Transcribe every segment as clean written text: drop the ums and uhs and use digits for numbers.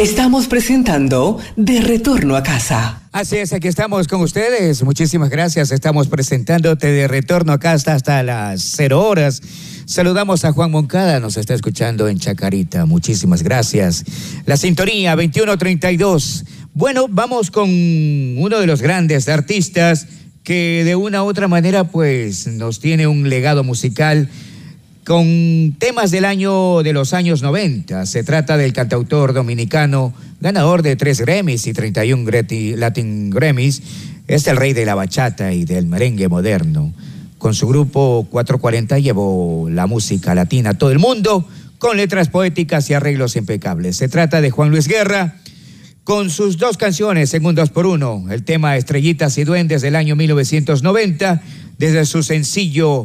Estamos presentando De Retorno a Casa. Así es, aquí estamos con ustedes. Muchísimas gracias. Estamos presentándote De Retorno a Casa hasta las 0 horas. Saludamos a Juan Moncada, nos está escuchando en Chacarita. Muchísimas gracias. La sintonía 2132. Bueno, vamos con uno de los grandes artistas que de una u otra manera pues nos tiene un legado musical con temas de los años 90. Se trata del cantautor dominicano, ganador de 3 Grammys y 31 Latin Grammys. Es el rey de la bachata y del merengue moderno. Con su grupo 440 llevó la música latina a todo el mundo, con letras poéticas y arreglos impecables. Se trata de Juan Luis Guerra, con sus 2 canciones en un 2x1. El tema Estrellitas y Duendes del año 1990, desde su sencillo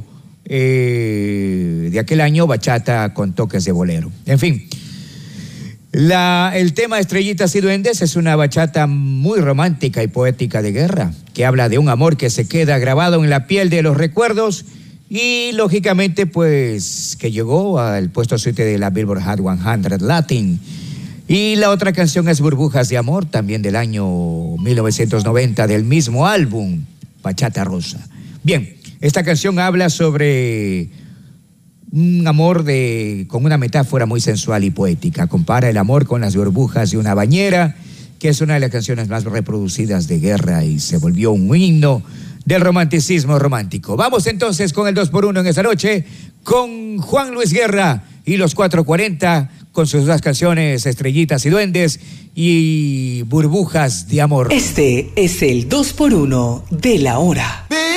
de aquel año, Bachata con toques de bolero. En fin, el tema Estrellitas y Duendes es una bachata muy romántica y poética de Guerra, que habla de un amor que se queda grabado en la piel de los recuerdos y lógicamente pues que llegó al puesto 7 de la Billboard Hot 100 Latin. Y la otra canción es Burbujas de Amor, también del año 1990, del mismo álbum, Bachata Rosa. Bien, esta canción habla sobre un amor con una metáfora muy sensual y poética. Compara el amor con las burbujas de una bañera, que es una de las canciones más reproducidas de Guerra y se volvió un himno del romanticismo romántico. Vamos entonces con el 2x1 en esta noche, con Juan Luis Guerra y los 440, con sus 2 canciones, Estrellitas y Duendes y Burbujas de Amor. Este es el 2x1 de la hora.